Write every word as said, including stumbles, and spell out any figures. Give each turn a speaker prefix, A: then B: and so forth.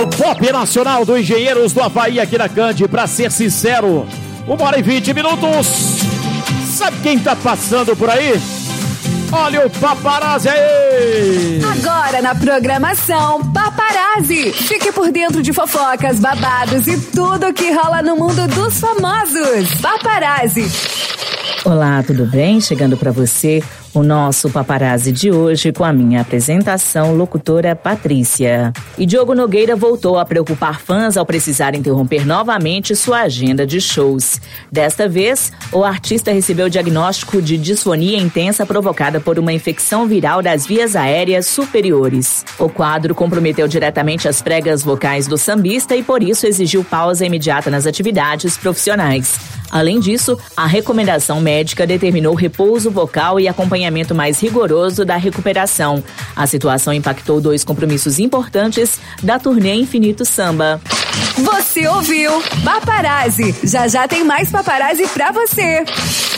A: o pop nacional do Engenheiros do Havaí aqui na Cande. Pra ser sincero, uma hora e vinte minutos. Sabe quem tá passando por aí? Olha o paparazzi aí!
B: Agora na programação Paparazzi. Fique por dentro de fofocas, babados e tudo que rola no mundo dos famosos. Paparazzi.
C: Olá, tudo bem? Chegando para você o nosso paparazzi de hoje com a minha apresentação, locutora Patrícia. E Diogo Nogueira voltou a preocupar fãs ao precisar interromper novamente sua agenda de shows. Desta vez, o artista recebeu o diagnóstico de disfonia intensa provocada por uma infecção viral das vias aéreas superiores. O quadro comprometeu diretamente as pregas vocais do sambista e por isso exigiu pausa imediata nas atividades profissionais. Além disso, a recomendação médica determinou repouso vocal e acompanhamento mais rigoroso da recuperação. A situação impactou dois compromissos importantes da turnê Infinito Samba.
B: Você ouviu Paparazzi. Já já tem mais paparazzi pra você.